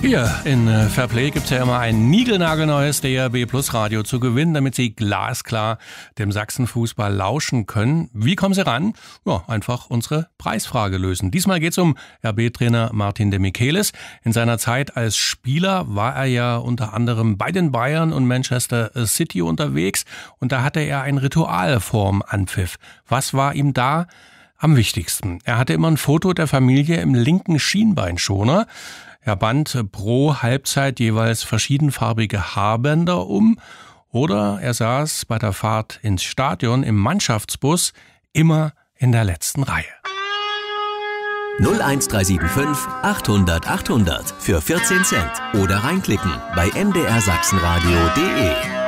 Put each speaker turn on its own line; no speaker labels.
Hier in Fairplay gibt es ja immer ein niegelnagelneues DRB Plus Radio zu gewinnen, damit Sie glasklar dem Sachsenfußball lauschen können. Wie kommen Sie ran? Ja, einfach unsere Preisfrage lösen. Diesmal geht es um RB-Trainer Martin de Michelis. In seiner Zeit als Spieler war er ja unter anderem bei den Bayern und Manchester City unterwegs und da hatte er ein Ritual vorm Anpfiff. Was war ihm da am wichtigsten? Er hatte immer ein Foto der Familie im linken Schienbeinschoner. Er band pro Halbzeit jeweils verschiedenfarbige Haarbänder um oder er saß bei der Fahrt ins Stadion im Mannschaftsbus immer in der letzten Reihe.
01375 800 800 für 14 Cent oder reinklicken bei mdrsachsenradio.de.